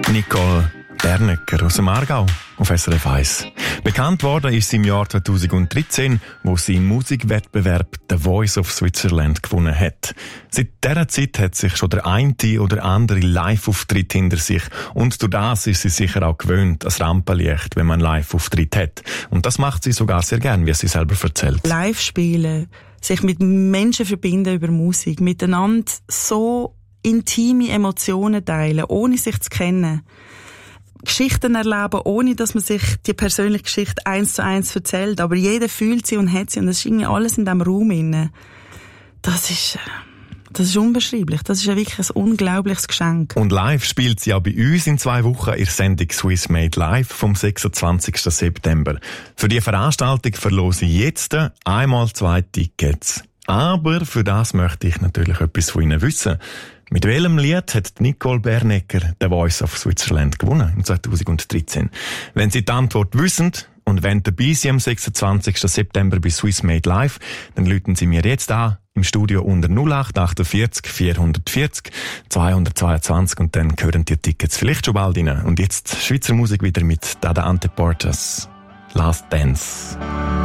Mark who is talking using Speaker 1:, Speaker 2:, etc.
Speaker 1: Nicole Bernecker aus dem Aargau auf SRF 1. Bekannt worden ist sie im Jahr 2013, wo sie im Musikwettbewerb The Voice of Switzerland gewonnen hat. Seit dieser Zeit hat sich schon der eine oder andere Live-Auftritt hinter sich und durch das ist sie sicher auch gewöhnt, als Rampenlicht, wenn man einen Live-Auftritt hat. Und das macht sie sogar sehr gern, wie sie selber erzählt.
Speaker 2: Live spielen, sich mit Menschen verbinden über Musik, miteinander so intime Emotionen teilen, ohne sich zu kennen. Geschichten erleben, ohne dass man sich die persönliche Geschichte 1:1 erzählt. Aber jeder fühlt sie und hat sie und das ist irgendwie alles in diesem Raum inne. Das ist unbeschreiblich. Das ist wirklich ein unglaubliches Geschenk.
Speaker 1: Und live spielt sie auch bei uns in 2 Wochen in der Sendung Swiss Made Live vom 26. September. Für die Veranstaltung verlose ich jetzt einmal 2 Tickets. Aber für das möchte ich natürlich etwas von Ihnen wissen. Mit welchem Lied hat Nicole Bernecker The Voice of Switzerland gewonnen im 2013? Wenn Sie die Antwort wissen und wenn dabei sind am 26. September bei Swiss Made Live, dann rufen Sie mir jetzt an im Studio unter 0848 440 222 und dann hören die Tickets vielleicht schon bald rein. Und jetzt Schweizer Musik wieder mit Dada Ante Portas Last Dance.